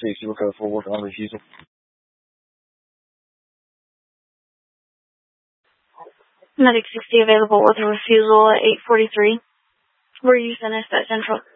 6, look out for working on refusal. Medic 60 available with a refusal at 8:43. Where you finished at Central.